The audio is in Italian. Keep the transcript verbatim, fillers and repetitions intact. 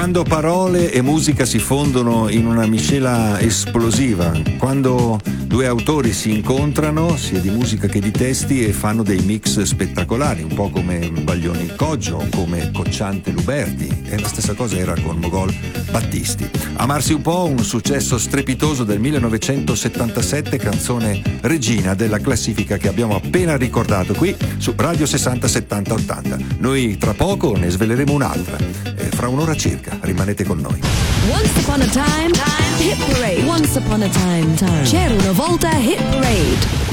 Quando parole e musica si fondono in una miscela esplosiva, quando due autori si incontrano, sia di musica che di testi, e fanno dei mix spettacolari, un po' come Baglioni Coggio, come Cocciante Luberti, e la stessa cosa era con Mogol Battisti. Amarsi un po', un successo strepitoso del millenovecentosettantasette, canzone regina della classifica che abbiamo appena ricordato qui su Radio sessanta settanta ottanta. Noi tra poco ne sveleremo un'altra, eh, fra un'ora circa. Rimanete con noi. Once upon a time, time, hit parade. Once upon a time, time. C'era una volta hit parade.